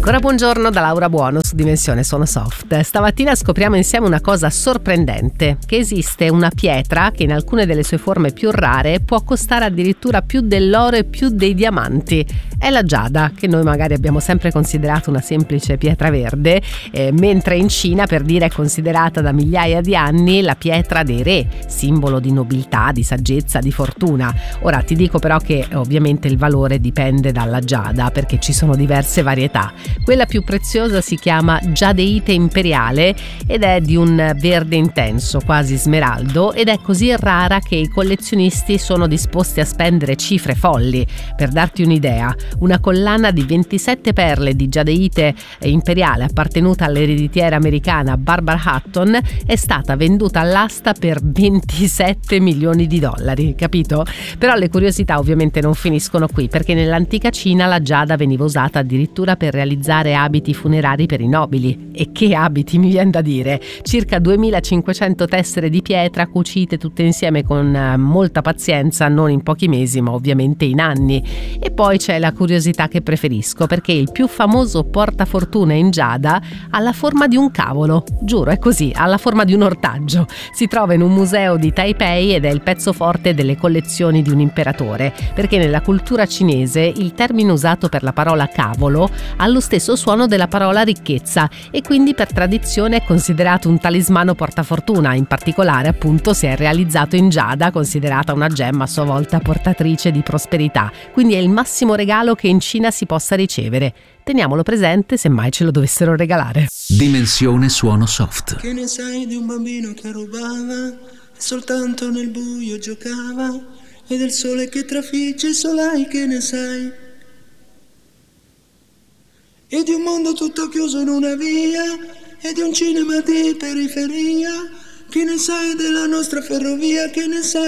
Ancora buongiorno da Laura Buono su Dimensione Suono Soft. Stamattina scopriamo insieme una cosa sorprendente, che esiste una pietra che in alcune delle sue forme più rare può costare addirittura più dell'oro e più dei diamanti. È la giada, che noi magari abbiamo sempre considerato una semplice pietra verde, mentre in Cina, per dire, è considerata da migliaia di anni la pietra dei re, simbolo di nobiltà, di saggezza, di fortuna. Ora ti dico però che ovviamente il valore dipende dalla giada, perché ci sono diverse varietà. Quella più preziosa si chiama giadeite imperiale ed è di un verde intenso, quasi smeraldo, ed è così rara che i collezionisti sono disposti a spendere cifre folli. Per darti un'idea, una collana di 27 perle di giadeite imperiale appartenuta all'ereditiera americana Barbara Hutton è stata venduta all'asta per 27 milioni di dollari, capito? Però le curiosità ovviamente non finiscono qui, perché nell'antica Cina la giada veniva usata addirittura per realizzare abiti funerari per i nobili. E che abiti, mi viene da dire! Circa 2500 tessere di pietra cucite tutte insieme con molta pazienza, non in pochi mesi ma ovviamente in anni. E poi c'è la curiosità che preferisco, perché il più famoso portafortuna in giada ha la forma di un cavolo, giuro, è così, ha la forma di un ortaggio. Si trova in un museo di Taipei ed è il pezzo forte delle collezioni di un imperatore, perché nella cultura cinese il termine usato per la parola cavolo ha lo stesso suono della parola ricchezza e quindi per tradizione è considerato un talismano portafortuna, in particolare appunto se è realizzato in giada, considerata una gemma a sua volta portatrice di prosperità, quindi è il massimo regalo che in Cina si possa ricevere. Teniamolo presente se mai ce lo dovessero regalare. Dimensione Suono Soft. Che ne sai di un bambino che rubava e soltanto nel buio giocava, e del sole che trafigge il solai, che ne sai? E di un mondo tutto chiuso in una via, e di un cinema di periferia, che ne sai della nostra ferrovia, che ne sai?